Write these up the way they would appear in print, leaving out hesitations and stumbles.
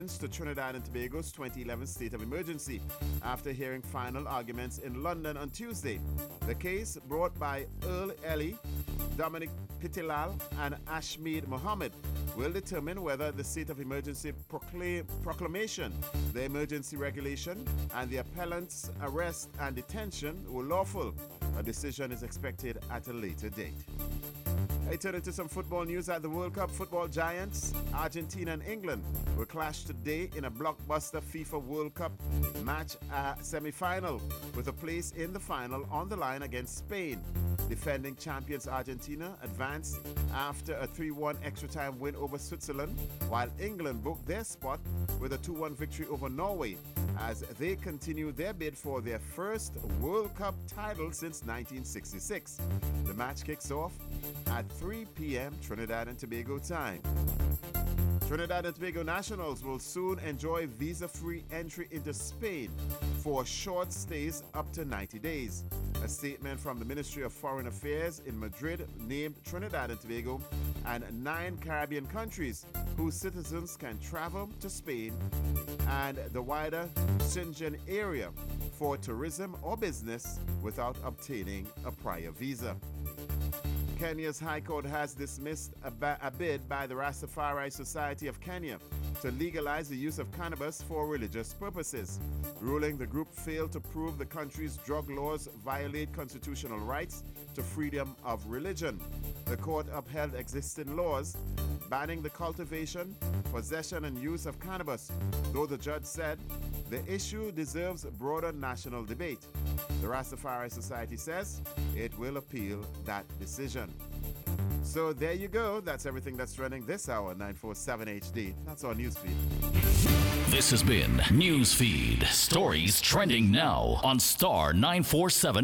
to Trinidad and Tobago's 2011 state of emergency after hearing final arguments in London on Tuesday. The case, brought by Earl Ellie, Dominic Pitilal, and Ashmead Mohammed, will determine whether the state of emergency proclamation, the emergency regulation, and the appellant's arrest and detention were lawful. A decision is expected at a later date. I turn into some football news at the World Cup. Football giants Argentina and England will clash today in a blockbuster FIFA World Cup match semi-final, with a place in the final on the line against Spain. Defending champions Argentina advanced after a 3-1 extra time win over Switzerland, while England booked their spot with a 2-1 victory over Norway as they continue their bid for their first World Cup title since 1966. The match kicks off at 3 p.m. Trinidad and Tobago time. Trinidad and Tobago nationals will soon enjoy visa-free entry into Spain for short stays up to 90 days. A statement from the Ministry of Foreign Affairs in Madrid named Trinidad and Tobago and 9 Caribbean countries whose citizens can travel to Spain and the wider Schengen area for tourism or business without obtaining a prior visa. Kenya's High Court has dismissed a bid by the Rastafari Society of Kenya to legalize the use of cannabis for religious purposes, ruling the group failed to prove the country's drug laws violate constitutional rights to freedom of religion. The court upheld existing laws banning the cultivation, possession, and use of cannabis, though the judge said the issue deserves broader national debate. The Rastafari Society says it will appeal that decision. So there you go. That's everything that's trending this hour, 947 HD. That's our newsfeed. This has been Newsfeed. Stories trending now on Star 947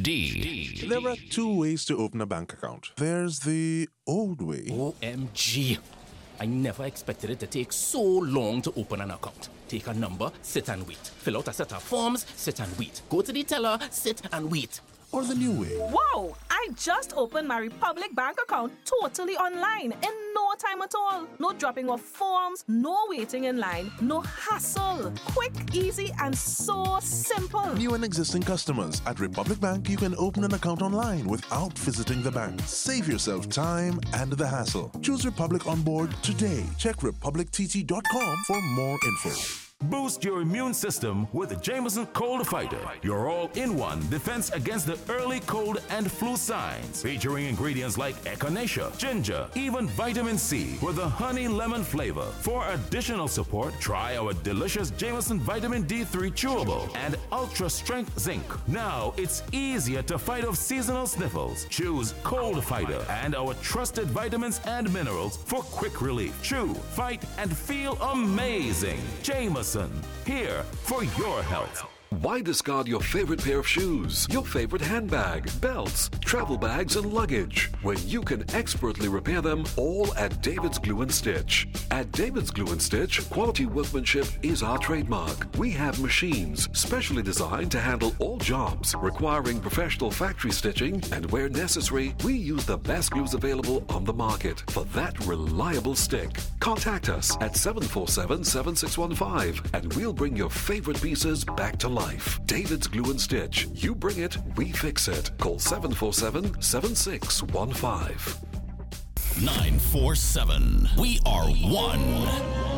HD. There are 2 ways to open a bank account. There's the old way. OMG. I never expected it to take so long to open an account. Take a number, sit and wait. Fill out a set of forms, sit and wait. Go to the teller, sit and wait. Or the new way. Whoa! I just opened my Republic Bank account totally online in no time at all. No dropping of forms, no waiting in line, no hassle. Quick, easy, and so simple. New and existing customers at Republic Bank, you can open an account online without visiting the bank. Save yourself time and the hassle. Choose Republic on board today. Check republictt.com for more info. Boost your immune system with the Jameson Cold Fighter, your all-in-one defense against the early cold and flu signs. Featuring ingredients like echinacea, ginger, even vitamin C with a honey lemon flavor. For additional support, try our delicious Jameson Vitamin D3 Chewable and Ultra Strength Zinc. Now it's easier to fight off seasonal sniffles. Choose Cold Fighter and our trusted vitamins and minerals for quick relief. Chew, fight, and feel amazing. Jameson, here for your health. Why discard your favorite pair of shoes, your favorite handbag, belts, travel bags, and luggage when you can expertly repair them all at David's Glue and Stitch? At David's Glue and Stitch, quality workmanship is our trademark. We have machines specially designed to handle all jobs requiring professional factory stitching, and where necessary, we use the best glues available on the market for that reliable stick. Contact us at 747-7615 and we'll bring your favorite pieces back to life. David's Glue and Stitch. You bring it, we fix it. Call 747-7615. 947. We are one.